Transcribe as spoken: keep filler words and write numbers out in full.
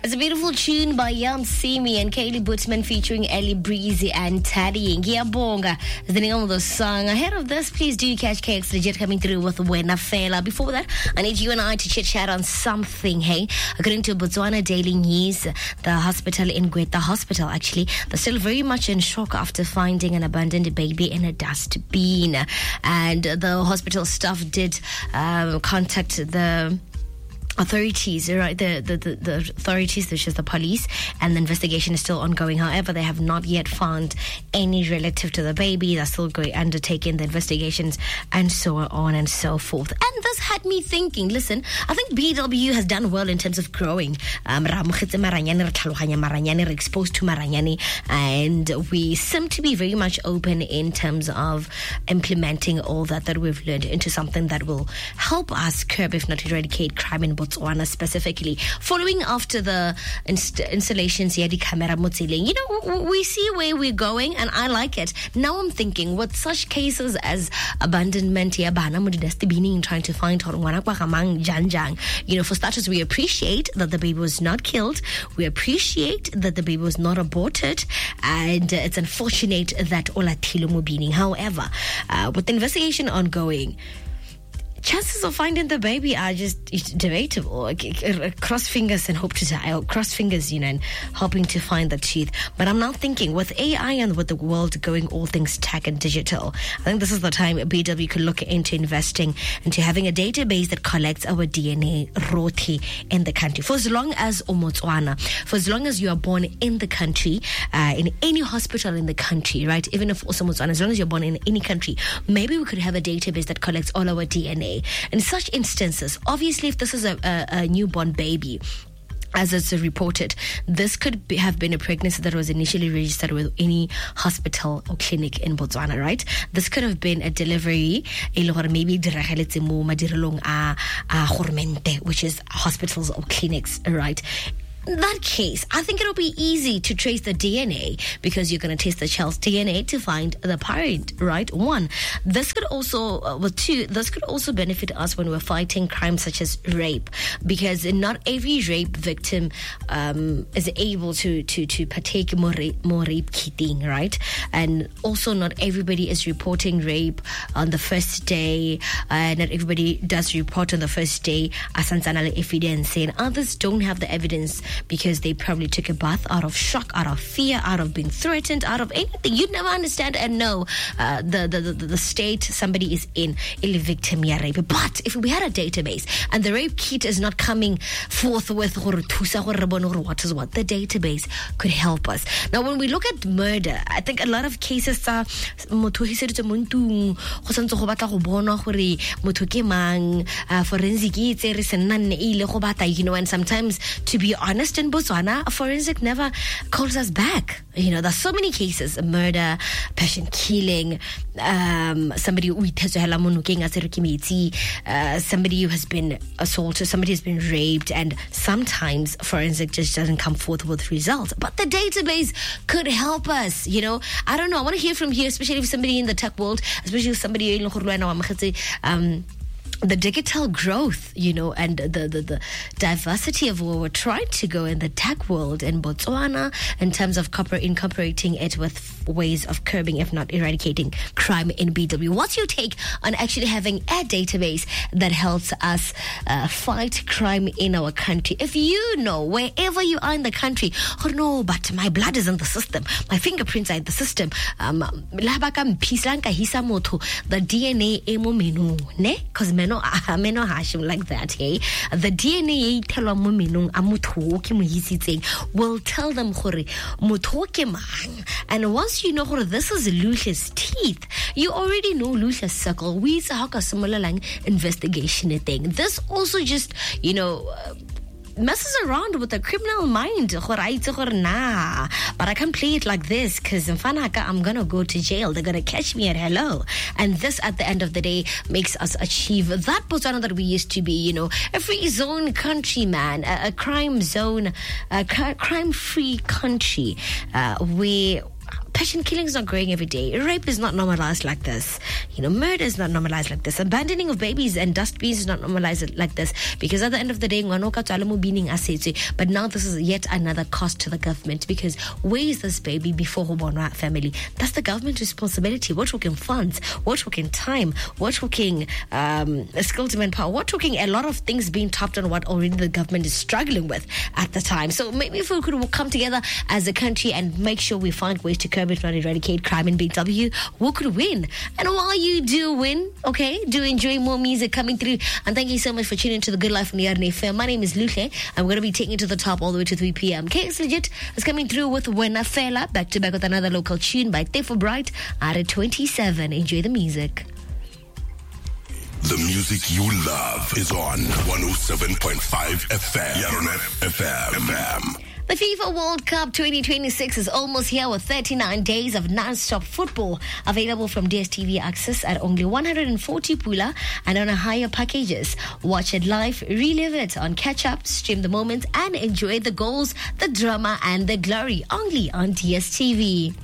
It's a beautiful tune by Young Simi and Kaylee Bootsman featuring Ellie Breezy and Taddy. Ngiyabonga is the name of the song. Ahead of this, please do catch K X Legit coming through with Wena Fela. Before that, I need you and I to chit chat on something, hey? According to Botswana Daily News, the hospital in Gweta Hospital, actually, they're still very much in shock after finding an abandoned baby in a dustbin. And the hospital staff did um, contact the authorities, right? The, the the the authorities, which is the police, and the investigation is still ongoing. However, they have not yet found any relative to the baby. They're still going undertaking the investigations and so on and so forth. And this had me thinking. Listen, I think B W has done well in terms of growing. Um, we're exposed to Maranyani, and we seem to be very much open in terms of implementing all that that we've learned into something that will help us curb, if not eradicate, crime in Botswana specifically. Following after the inst- installations here, the camera motseling, you know, we see where we're going, and I like it. Now I'm thinking, with such cases as abandonment, yeah, trying to find, you know, for starters, we appreciate that the baby was not killed. We appreciate that the baby was not aborted, and it's unfortunate that Olatilo Mubini. However, uh, with the investigation ongoing, chances of finding the baby are just debatable. Cross fingers and hope to die. Cross fingers, you know, and hoping to find the truth. But I'm now thinking, with A I and with the world going all things tech and digital, I think this is the time B W could look into investing into having a database that collects our D N A roti in the country. For as long as Omotswana, for as long as you are born in the country, uh, in any hospital in the country, right? Even if also Motswana, as long as you're born in any country, maybe we could have a database that collects all our D N A. In such instances, obviously, if this is a, a, a newborn baby, as it's reported, this could be, have been a pregnancy that was initially registered with any hospital or clinic in Botswana, right? This could have been a delivery, maybe which is hospitals or clinics, right? In that case, I think it'll be easy to trace the D N A, because you're going to test the child's D N A to find the parent, right? One, this could also, uh, well, two, this could also benefit us when we're fighting crimes such as rape, because not every rape victim um, is able to to to partake more rape, more rape kitting, right? And also, not everybody is reporting rape on the first day. Uh, not everybody does report on the first day. Asanzana evidence, and others don't have the evidence, because they probably took a bath out of shock, out of fear, out of being threatened, out of anything. You'd never understand and know uh, the, the, the, the state somebody is in, a victim ya rape. But if we had a database and the rape kit is not coming forth with what is what, the database could help us. Now, when we look at murder, I think a lot of cases are forensic, you know, and sometimes, to be honest, in Botswana, forensic never calls us back. You know, there's so many cases: murder, passion killing, um, somebody who uh, somebody who has been assaulted, somebody has been raped, and sometimes forensic just doesn't come forth with results. But the database could help us. You know, I don't know. I want to hear from you, especially if somebody in the tech world, especially if somebody in um the digital growth, you know, and the, the, the diversity of where we're trying to go in the tech world in Botswana in terms of incorporating it with ways of curbing, if not eradicating, crime in B W. What's your take on actually having a database that helps us uh, fight crime in our country? If you know, wherever you are in the country, oh no, but my blood is in the system, my fingerprints are in the system, um, the D N A emo menu, ne? Because meno meno hashim like that, hey? The D N A tell mo menung amutho ke mo hisitseng will tell them gore motho ke mang. And once you know gore this is Lucia's teeth, you already know Lucia's circle. We it's a similar investigation thing. This also just, you know, uh, messes around with the criminal mind. But I can't play it like this, because in Fanaka I'm gonna go to jail. They're gonna catch me at hello. And this, at the end of the day, makes us achieve that Botswana that we used to be, you know, a free zone country, man, a, a crime zone, a crime free country, uh, where passion killing is not growing every day. Rape is not normalized like this. You know, murder is not normalized like this. Abandoning of babies and dustbins is not normalized like this. Because at the end of the day, but now this is yet another cost to the government. Because where is this baby before Hobonwa family? That's the government's responsibility. We're talking funds. We're talking time. We're talking um, skilled manpower. We're talking a lot of things being topped on what already the government is struggling with at the time. So maybe if we could come together as a country and make sure we find ways to curb, if not eradicate, crime in Big W, we could win. And while you do win, okay, do enjoy more music coming through. And thank you so much for tuning into The Good Life on the R N A F M. My name is Luhle. I'm going to be taking it to the top all the way to three p.m. K X Legit is coming through with Wena Fela, back to back with another local tune by Tefo Bright at twenty-seven. Enjoy the music. The music you love is on one oh seven point five F M. Yarona F M. The FIFA World Cup twenty twenty-six is almost here with thirty-nine days of non-stop football available from D S T V Access at only one hundred forty pula and on a higher packages. Watch it live, relive it on catch up, stream the moments and enjoy the goals, the drama and the glory only on D S T V.